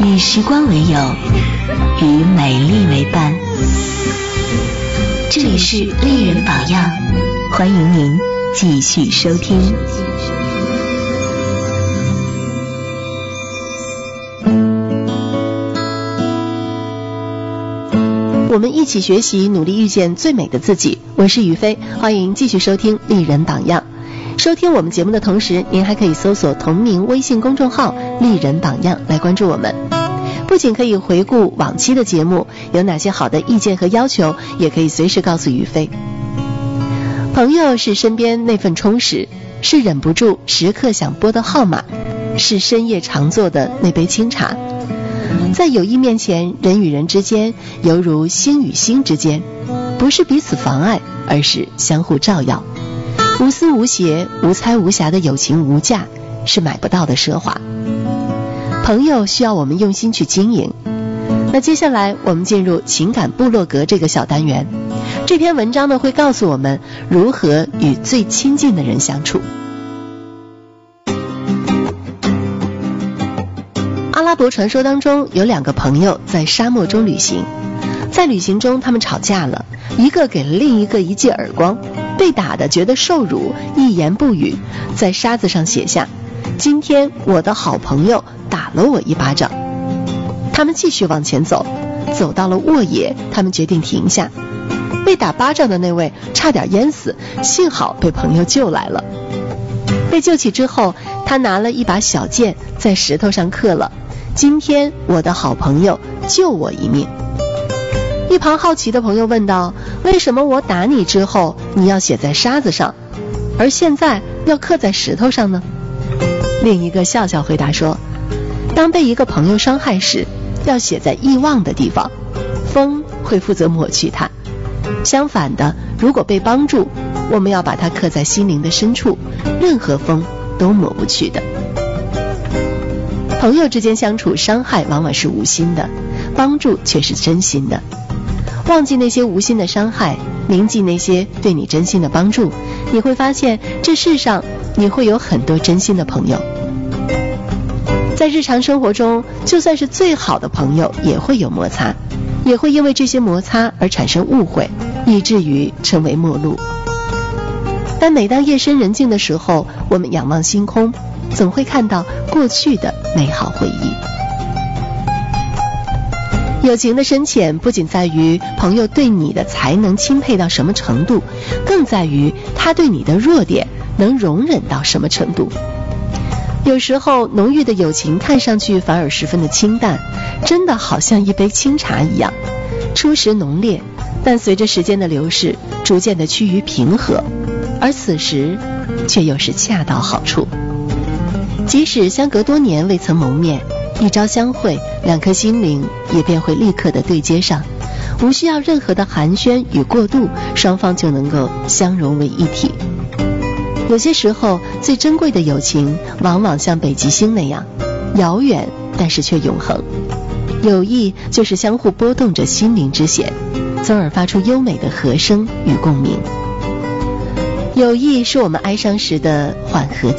与时光为友，与美丽为伴。这里是丽人榜样，欢迎您继续收听。 我们一起学习，努力遇见最美的自己。我是雨飞，欢迎继续收听丽人榜样。收听我们节目的同时，您还可以搜索同名微信公众号丽人榜样来关注我们。不仅可以回顾往期的节目，有哪些好的意见和要求，也可以随时告诉雨飞。朋友是身边那份充实，是忍不住时刻想拨的号码，是深夜常做的那杯清茶。在友谊面前，人与人之间犹如心与心之间，不是彼此妨碍，而是相互照耀。无私无邪、无猜无瑕的友情无价，是买不到的奢华。朋友需要我们用心去经营。那接下来我们进入情感部落格这个小单元。这篇文章呢，会告诉我们如何与最亲近的人相处。阿拉伯传说当中有两个朋友在沙漠中旅行，在旅行中他们吵架了，一个给了另一个一记耳光，被打的觉得受辱，一言不语，在沙子上写下：今天我的好朋友打了我一巴掌。他们继续往前走，走到了沃野，他们决定停下。被打巴掌的那位差点淹死，幸好被朋友救来了。被救起之后，他拿了一把小剑在石头上刻了：今天我的好朋友救我一命。一旁好奇的朋友问道：为什么我打你之后你要写在沙子上，而现在要刻在石头上呢？另一个笑笑回答说：当被一个朋友伤害时，要写在遗忘的地方，风会负责抹去它。相反的，如果被帮助，我们要把它刻在心灵的深处，任何风都抹不去的。朋友之间相处，伤害往往是无心的，帮助却是真心的。忘记那些无心的伤害，铭记那些对你真心的帮助，你会发现这世上你会有很多真心的朋友。在日常生活中，就算是最好的朋友也会有摩擦，也会因为这些摩擦而产生误会，以至于成为陌路。但每当夜深人静的时候，我们仰望星空，总会看到过去的美好回忆。友情的深浅不仅在于朋友对你的才能钦佩到什么程度，更在于他对你的弱点能容忍到什么程度。有时候浓郁的友情看上去反而十分的清淡，真的好像一杯清茶一样，初时浓烈，但随着时间的流逝，逐渐的趋于平和，而此时却又是恰到好处。即使相隔多年未曾谋面，一朝相会，两颗心灵也便会立刻的对接上，无需要任何的寒暄与过渡，双方就能够相融为一体。有些时候，最珍贵的友情往往像北极星那样遥远，但是却永恒。友谊就是相互拨动着心灵之弦，从而发出优美的和声与共鸣。友谊是我们哀伤时的缓和